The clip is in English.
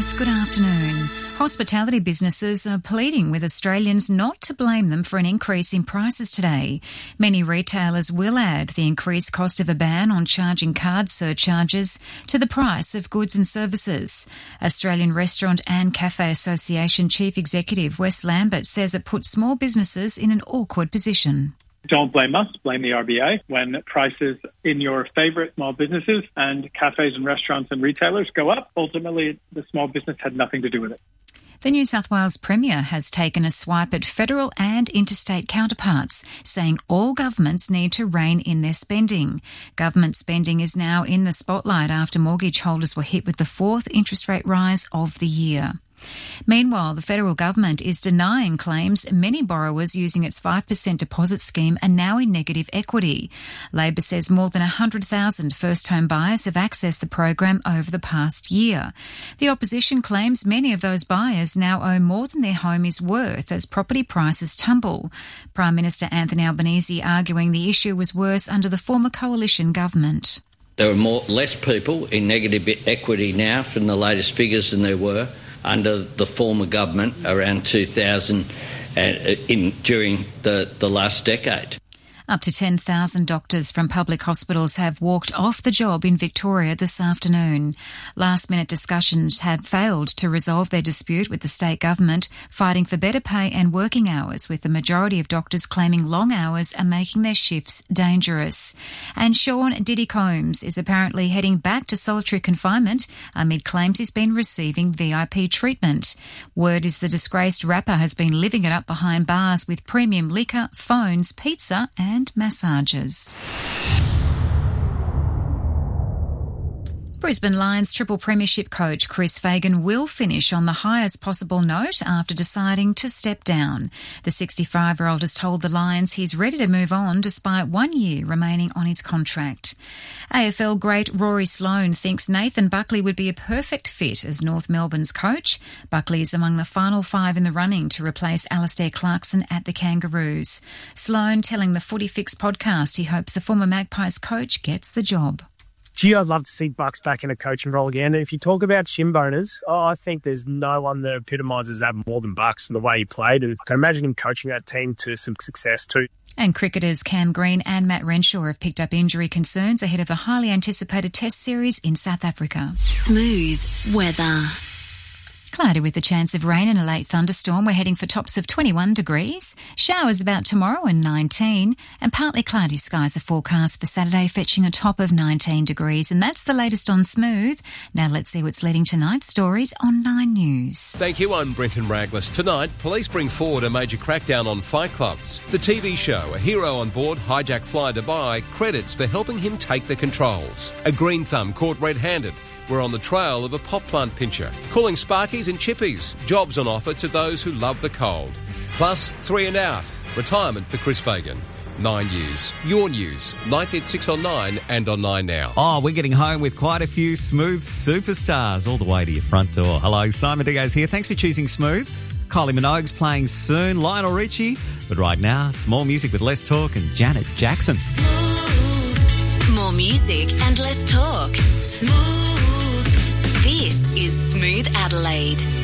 SBS, good afternoon. Hospitality businesses are pleading with Australians not to blame them for an increase in prices today. Many retailers will add the increased cost of a ban on charging card surcharges to the price of goods and services. Australian Restaurant and Cafe Association Chief Executive Wes Lambert says it puts small businesses in an awkward position. Don't blame us, blame the RBA. When prices in your favourite small businesses and cafes and restaurants and retailers go up, ultimately the small business had nothing to do with it. The New South Wales Premier has taken a swipe at federal and interstate counterparts, saying all governments need to rein in their spending. Government spending is now in the spotlight after mortgage holders were hit with the fourth interest rate rise of the year. Meanwhile, the federal government is denying claims many borrowers using its 5% deposit scheme are now in negative equity. Labor says more than 100,000 first-home buyers have accessed the program over the past year. The opposition claims many of those buyers now owe more than their home is worth as property prices tumble. Prime Minister Anthony Albanese arguing the issue was worse under the former coalition government. There are less people in negative equity now from the latest figures than there were under the former government around 2000 during the last decade. Up to 10,000 doctors from public hospitals have walked off the job in Victoria this afternoon. Last-minute discussions have failed to resolve their dispute with the state government, fighting for better pay and working hours, with the majority of doctors claiming long hours are making their shifts dangerous. And Sean Diddy Combs is apparently heading back to solitary confinement amid claims he's been receiving VIP treatment. Word is the disgraced rapper has been living it up behind bars with premium liquor, phones, pizza and massages. Brisbane Lions triple premiership coach Chris Fagan will finish on the highest possible note after deciding to step down. The 65-year-old has told the Lions he's ready to move on despite 1 year remaining on his contract. AFL great Rory Sloane thinks Nathan Buckley would be a perfect fit as North Melbourne's coach. Buckley is among the final 5 in the running to replace Alastair Clarkson at the Kangaroos. Sloane telling the Footy Fix podcast he hopes the former Magpies coach gets the job. Gee, I'd love to see Bucks back in a coaching role again. If you talk about shin boners, I think there's no one that epitomises that more than Bucks and the way he played. And I can imagine him coaching that team to some success too. And cricketers Cam Green and Matt Renshaw have picked up injury concerns ahead of the highly anticipated Test series in South Africa. Smooth weather. Cloudy with the chance of rain and a late thunderstorm. We're heading for tops of 21 degrees. Showers about tomorrow and 19. And partly cloudy skies are forecast for Saturday, fetching a top of 19 degrees. And that's the latest on Smooth. Now let's see what's leading tonight's stories on 9 News. Thank you, I'm Brenton Raglas. Tonight, police bring forward a major crackdown on fight clubs. The TV show, A Hero on Board, Hijack Fly Dubai, credits for helping him take the controls. A green thumb caught red-handed. We're on the trail of a pot plant pincher, calling Sparkies and Chippies. Jobs on offer to those who love the cold. Plus, 3 and out. Retirement for Chris Fagan. 9 years. Your news. 9th at 6 on 9 and on 9 Now. Oh, we're getting home with quite a few Smooth superstars all the way to your front door. Hello, Simon Diaz here. Thanks for choosing Smooth. Kylie Minogue's playing soon. Lionel Richie. But right now, it's more music with less talk and Janet Jackson. Smooth. More music and less talk. Smooth. This is Smooth Adelaide.